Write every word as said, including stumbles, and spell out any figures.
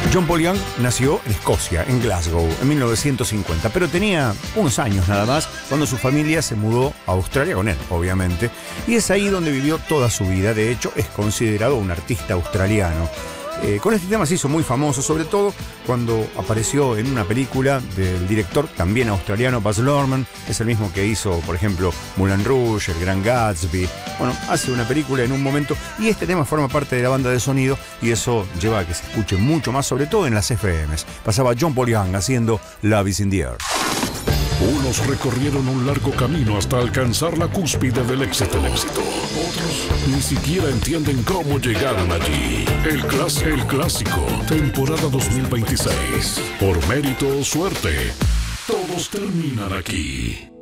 John Paul Young nació en Escocia, en Glasgow, en mil novecientos cincuenta, pero tenía unos años nada más cuando su familia se mudó a Australia con él, obviamente, y es ahí donde vivió toda su vida. De hecho, es considerado un artista australiano. Eh, con este tema se hizo muy famoso, sobre todo cuando apareció en una película del director también australiano Baz Luhrmann. Es el mismo que hizo, por ejemplo, Moulin Rouge, El Gran Gatsby. Bueno, hace una película en un momento y este tema forma parte de la banda de sonido y eso lleva a que se escuche mucho más, sobre todo en las F Ms. Pasaba John Paul Young haciendo Love is in the Air. Unos recorrieron un largo camino hasta alcanzar la cúspide del éxito. Otros ni siquiera entienden cómo llegaron allí. El, clas- el clásico, temporada dos mil veintiséis. Por mérito o suerte, todos terminan aquí.